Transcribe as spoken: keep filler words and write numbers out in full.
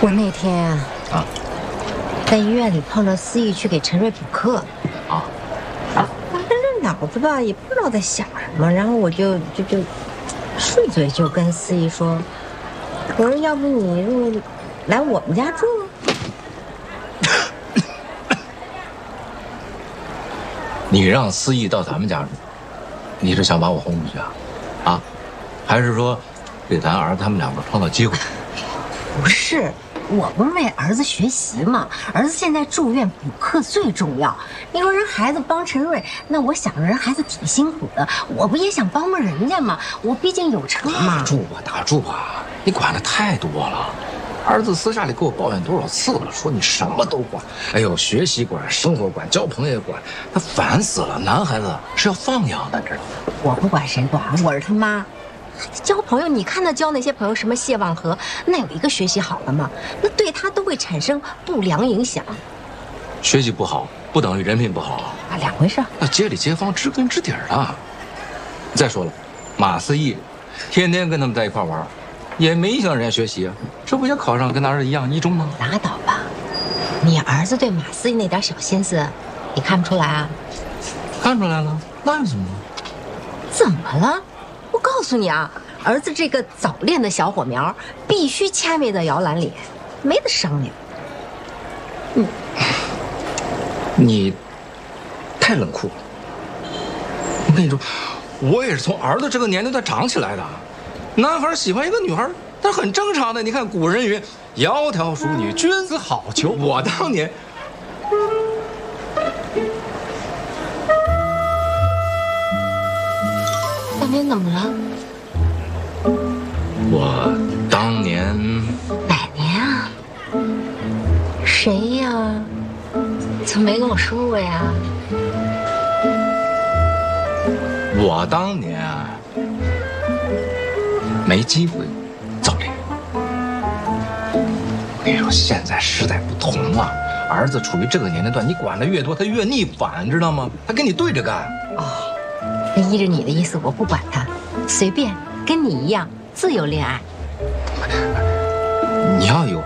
我那天啊， 啊， 在医院里碰到思义去给陈瑞补课， 啊， 我这脑子吧也不知道在想什么，然后我就就就顺嘴就跟思义说：“我说要不你就来我们家住。” 你让思义到咱们家住，你是想把我轰出去啊？啊，还是说给咱儿子他们两个创造机会？ 不是，我不是为儿子学习嘛，儿子现在住院补课最重要。你说人孩子帮陈瑞，那我想人孩子挺辛苦的，我不也想帮帮人家嘛？我毕竟有成嘛。 打住吧，打住吧，你管的太多了。儿子私下里给我抱怨多少次了，说你什么都管，哎呦，学习管，生活管，交朋友也管，他烦死了。男孩子是要放养的，知道吗？ 我不管谁管，我是他妈。交朋友，你看他交那些朋友，什么谢望和，那有一个学习好的吗？那对他都会产生不良影响。 学习不好不等于人品不好啊，两回事。 那街里街坊知根知底儿的。再说了，马思义天天跟他们在一块玩，也没影响人家学习啊，这不也考上跟他儿子一样一中吗？ 拉倒吧，你儿子对马思义那点小心思，你看不出来啊？ 看出来了，那又怎么了？ 怎么了？我告诉你啊，儿子这个早恋的小火苗，必须掐灭在摇篮里，没得商量。 嗯，你太冷酷了。我跟你说，我也是从儿子这个年龄段长起来的。男孩喜欢一个女孩，那是很正常的。你看古人云：“窈窕淑女，君子好逑。”我当年。 当年怎么了？ 我当年哪年啊？谁呀？怎么没跟我说过呀？ 我当年啊，没机会早恋。我跟你说，现在时代不同了，儿子处于这个年龄段，你管的越多，他越逆反，知道吗？他跟你对着干。 哦，那依着你的意思，我不管他，随便，跟你一样自由恋爱。 你要有